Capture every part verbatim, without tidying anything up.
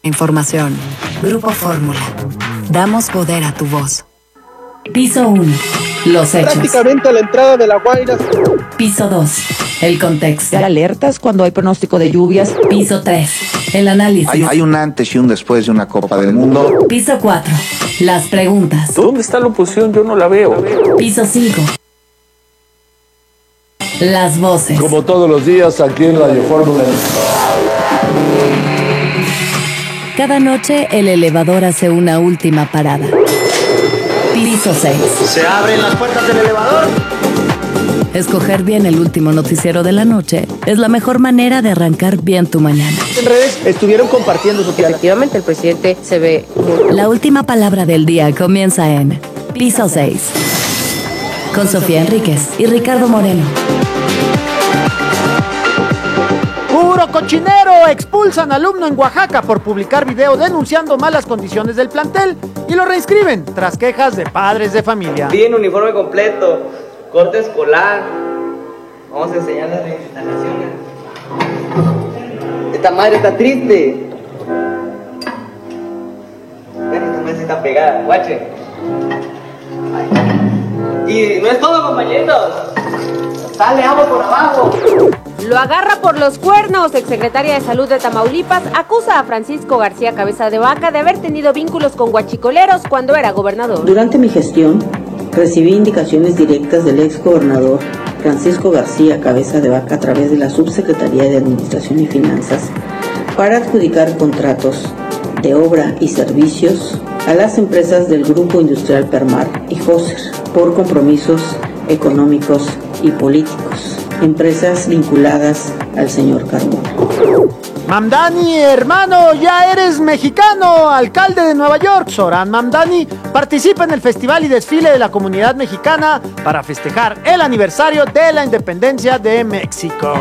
Información. Grupo Fórmula. Damos poder a tu voz. Piso uno. Los hechos. Prácticamente a la entrada de La Guaira. Piso dos. El contexto. Dar alertas cuando hay pronóstico de lluvias. Piso tres. El análisis. Hay, hay un antes y un después de una Copa del Mundo. Piso cuatro. Las preguntas. ¿Dónde está la oposición? Yo no la veo. Piso cinco. Las voces. Como todos los días aquí en Radio Fórmula. Cada noche el elevador hace una última parada. Piso seis. ¿Se abren las puertas del elevador? Escoger bien el último noticiero de la noche es la mejor manera de arrancar bien tu mañana. En redes estuvieron compartiendo su piada. Efectivamente, el presidente se ve muy... La última palabra del día comienza en Piso seis. Con Sofía Enríquez y Ricardo Moreno. ¡Puro cochinero! Expulsan alumno en Oaxaca por publicar video denunciando malas condiciones del plantel y lo reinscriben tras quejas de padres de familia. Piden uniforme completo, corte escolar. Vamos a enseñarles las instalaciones. Esta madre está triste. Esta madre está pegada, guache. Y no es todo, compañeros. Sale agua por abajo. Lo agarra por los cuernos. Exsecretaria de Salud de Tamaulipas acusa a Francisco García Cabeza de Vaca de haber tenido vínculos con huachicoleros cuando era gobernador. Durante mi gestión, recibí indicaciones directas del ex gobernador Francisco García Cabeza de Vaca a través de la Subsecretaría de Administración y Finanzas para adjudicar contratos de obra y servicios a las empresas del Grupo Industrial Permar y Joser por compromisos económicos y políticos, empresas vinculadas al señor Carmona. Mamdani, hermano, ya eres mexicano. Alcalde de Nueva York, Zoran Mamdani, participa en el festival y desfile de la comunidad mexicana para festejar el aniversario de la independencia de México.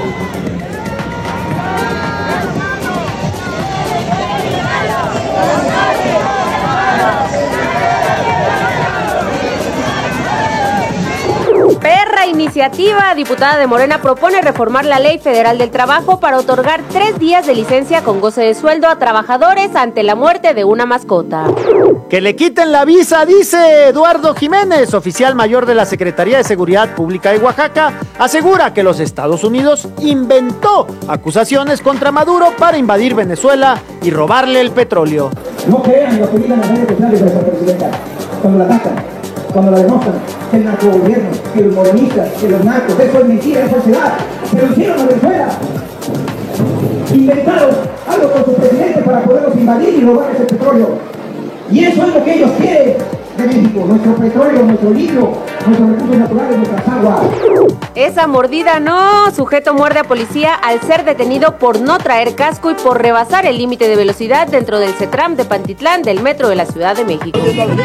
Perra iniciativa. Diputada de Morena propone reformar la Ley Federal del Trabajo para otorgar tres días de licencia con goce de sueldo a trabajadores ante la muerte de una mascota. Que le quiten la visa, dice Eduardo Jiménez, oficial mayor de la Secretaría de Seguridad Pública de Oaxaca, asegura que los Estados Unidos inventó acusaciones contra Maduro para invadir Venezuela y robarle el petróleo. No crean lo que digan las redes sociales de nuestra presidenta cuando la atacan, cuando la demuestran, que el narcogobierno, que los morenistas, que los narcos, eso es mentira, es falsedad. Se lo hicieron a Venezuela. Inventaron algo con su presidente para poderlos invadir y robar ese petróleo. Y eso es lo que ellos quieren de México, nuestro petróleo, nuestro litio, nuestros recursos naturales, nuestras aguas. Esa mordida no. Sujeto muerde a policía al ser detenido por no traer casco y por rebasar el límite de velocidad dentro del CETRAM de Pantitlán del metro de la Ciudad de México.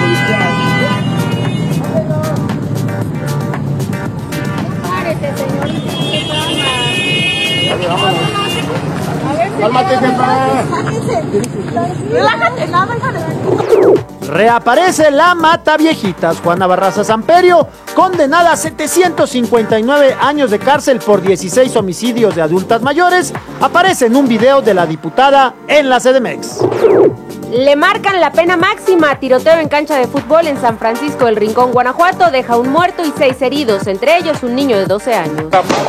Reaparece la mata viejitas. Juana Barraza Samperio, condenada a setecientos cincuenta y nueve años de cárcel por dieciséis homicidios de adultas mayores, aparece en un video de la diputada en la C D M X. Le marcan la pena máxima. Tiroteo en cancha de fútbol en San Francisco del Rincón, Guanajuato, deja un muerto y seis heridos, entre ellos un niño de doce años.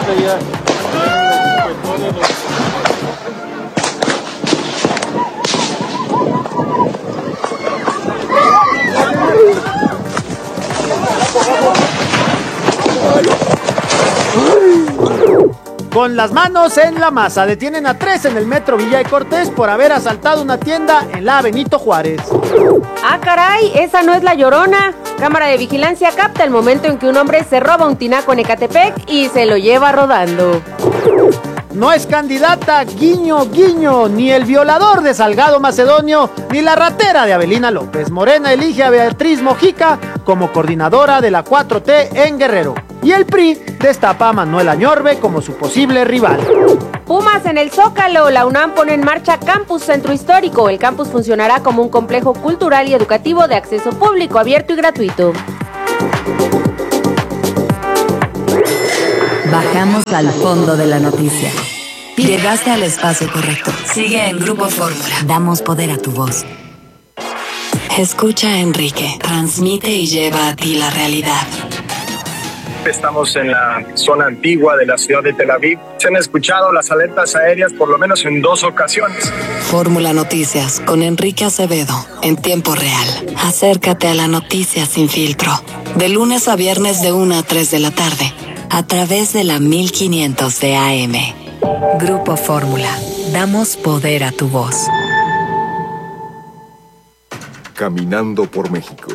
Con las manos en la masa, detienen a tres en el metro Villa de Cortés por haber asaltado una tienda en la Benito Juárez. ¡Ah, caray! Esa no es La Llorona. Cámara de vigilancia capta el momento en que un hombre se roba un tinaco en Ecatepec y se lo lleva rodando. No es candidata, guiño, guiño, ni el violador de Salgado Macedonio, ni la ratera de Avelina López. Morena elige a Beatriz Mojica como coordinadora de la cuatro T en Guerrero. Y el P R I destapa a Manuel Añorbe como su posible rival. Pumas en el Zócalo. La UNAM pone en marcha Campus Centro Histórico. El campus funcionará como un complejo cultural y educativo de acceso público, abierto y gratuito. Bajamos al fondo de la noticia. Llegaste al espacio correcto. Sigue en Grupo Fórmula. Damos poder a tu voz. Escucha a Enrique. Transmite y lleva a ti la realidad. Estamos en la zona antigua de la ciudad de Tel Aviv. Se han escuchado las alertas aéreas por lo menos en dos ocasiones. Fórmula Noticias con Enrique Acevedo en tiempo real. Acércate a la noticia sin filtro. De lunes a viernes de una a tres de la tarde. A través de la mil quinientos de A M. Grupo Fórmula. Damos poder a tu voz. Caminando por México.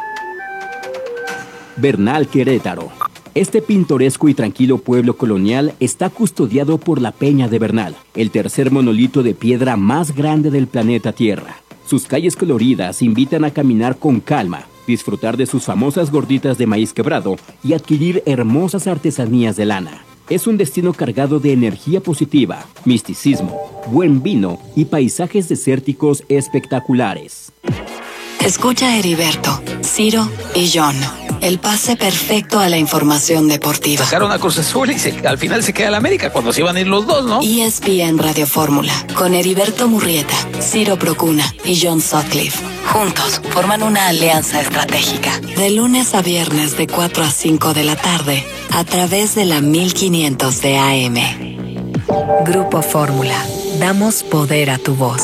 Bernal, Querétaro. Este pintoresco y tranquilo pueblo colonial está custodiado por la Peña de Bernal, el tercer monolito de piedra más grande del planeta Tierra. Sus calles coloridas invitan a caminar con calma, disfrutar de sus famosas gorditas de maíz quebrado y adquirir hermosas artesanías de lana. Es un destino cargado de energía positiva, misticismo, buen vino y paisajes desérticos espectaculares. Escucha a Heriberto, Ciro y John. El pase perfecto a la información deportiva. Sacaron a Cruz Azul y se, al final se queda la América cuando se iban a ir los dos, ¿no? E S P N Radio Fórmula, con Heriberto Murrieta, Ciro Procuna y John Sutcliffe. Juntos forman una alianza estratégica. De lunes a viernes de cuatro a cinco de la tarde, a través de la mil quinientos de A M. Grupo Fórmula. Damos poder a tu voz.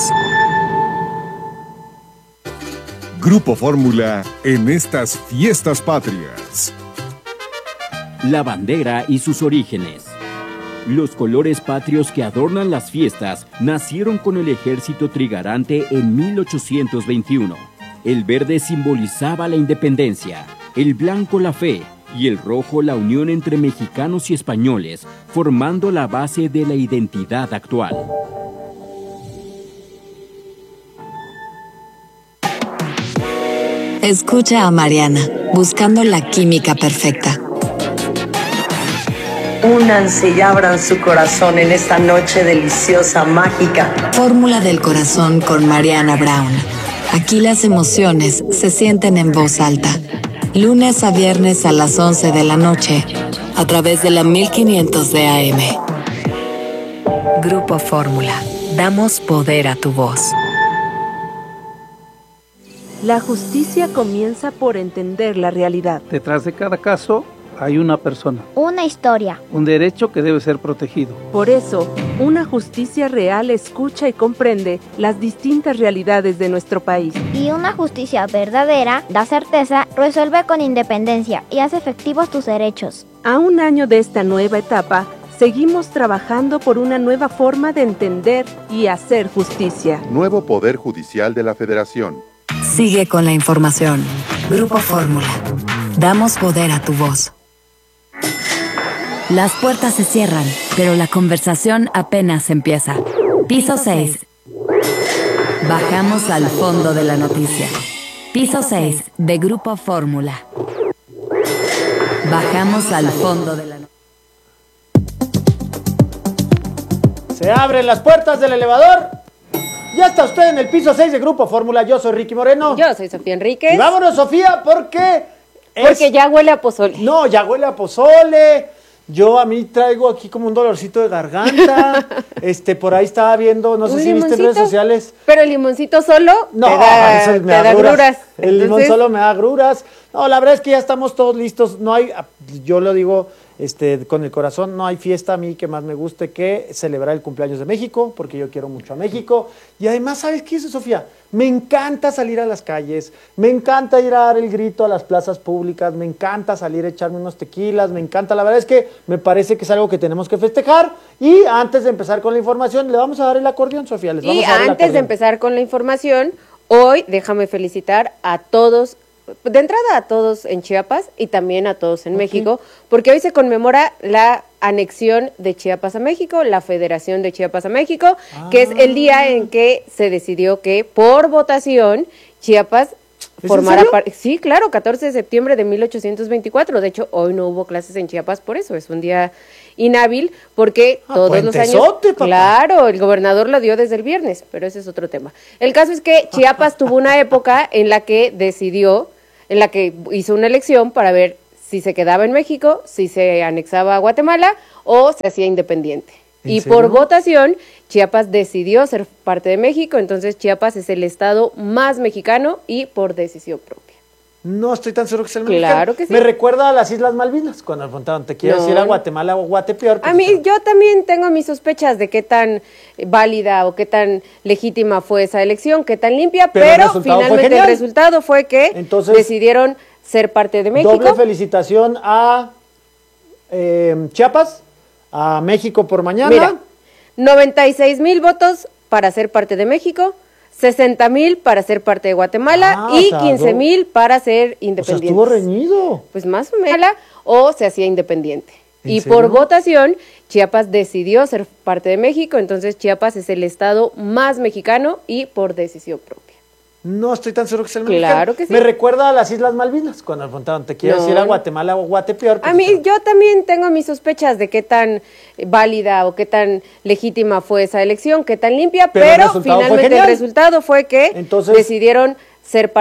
Grupo Fórmula en estas fiestas patrias. La bandera y sus orígenes. Los colores patrios que adornan las fiestas nacieron con el ejército trigarante en mil ochocientos veintiuno. El verde simbolizaba la independencia, el blanco la fe y el rojo la unión entre mexicanos y españoles, formando la base de la identidad actual. Escucha a Mariana, buscando la química perfecta. Únanse y abran su corazón en esta noche deliciosa, mágica. Fórmula del corazón con Mariana Brown. Aquí las emociones se sienten en voz alta. Lunes a viernes a las once de la noche, a través de la mil quinientos de A M. Grupo Fórmula. Damos poder a tu voz. La justicia comienza por entender la realidad. Detrás de cada caso hay una persona. Una historia. Un derecho que debe ser protegido. Por eso, una justicia real escucha y comprende las distintas realidades de nuestro país. Y una justicia verdadera da certeza, resuelve con independencia y hace efectivos tus derechos. A un año de esta nueva etapa, seguimos trabajando por una nueva forma de entender y hacer justicia. Nuevo Poder Judicial de la Federación. Sigue con la información. Grupo Fórmula. Damos poder a tu voz. Las puertas se cierran, pero la conversación apenas empieza. Piso seis. Bajamos al fondo de la noticia. Piso seis de Grupo Fórmula. Bajamos al fondo de la noticia. Se abren las puertas del elevador. Ya está usted en el piso seis de Grupo Fórmula. Yo soy Ricky Moreno. Yo soy Sofía Enríquez. Y vámonos, Sofía, porque... Porque es... ya huele a pozole. No, ya huele a pozole. Yo a mí traigo aquí como un dolorcito de garganta. este, por ahí estaba viendo, no sé si viste en redes sociales. Pero el limoncito solo no, te da, eso me te da, da gruras. gruras. El Entonces... limón solo me da gruras. No, la verdad es que ya estamos todos listos. No hay, yo lo digo este, con el corazón, no hay fiesta a mí que más me guste que celebrar el cumpleaños de México, porque yo quiero mucho a México. Y además, ¿sabes qué es, Sofía? Me encanta salir a las calles, me encanta ir a dar el grito a las plazas públicas, me encanta salir a echarme unos tequilas, me encanta, la verdad es que me parece que es algo que tenemos que festejar. Y antes de empezar con la información, le vamos a dar el acordeón, Sofía. Les vamos y a dar antes de empezar con la información, hoy déjame felicitar a todos, de entrada a todos en Chiapas y también a todos en okay. México, porque hoy se conmemora la anexión de Chiapas a México, la Federación de Chiapas a México, ah. que es el día en que se decidió que por votación Chiapas formara parte. Sí, claro, catorce de septiembre de mil ochocientos veinticuatro. De hecho, hoy no hubo clases en Chiapas por eso, es un día inhábil porque ah, todos los años. Papá. Claro, el gobernador lo dio desde el viernes, pero ese es otro tema. El caso es que Chiapas tuvo una época en la que decidió, en la que hizo una elección para ver si se quedaba en México, si se anexaba a Guatemala o se hacía independiente. Y serio? por votación, Chiapas decidió ser parte de México, entonces Chiapas es el estado más mexicano y por decisión propia. No estoy tan seguro que sea el Claro mexicano. que sí. Me recuerda a las Islas Malvinas, cuando le preguntaron, ¿te quieres No. ir a Guatemala o Guatepeor? A mí, yo también tengo mis sospechas de qué tan válida o qué tan legítima fue esa elección, qué tan limpia, Pero el pero, resultado fue finalmente el genial. resultado fue que Entonces, decidieron ser parte de México. Doble felicitación a eh, Chiapas, a México por mañana. Mira, noventa y seis mil votos para ser parte de México, sesenta mil para ser parte de Guatemala Ah, y o sea, quince mil para ser O sea, independientes. estuvo reñido. Pues más o menos, o se hacía independiente. ¿En Y serio? por votación, Chiapas decidió ser parte de México, entonces Chiapas es el estado más mexicano y por decisión propia. No estoy tan seguro que sea el Claro mexicano. que sí. Me recuerda a las Islas Malvinas, cuando le preguntaron, ¿te quieres No. ir a Guatemala o Guatepeor? A mí, yo también tengo mis sospechas de qué tan válida o qué tan legítima fue esa elección, qué tan limpia, Pero el pero, resultado fue finalmente el genial. resultado fue que Entonces, decidieron ser parte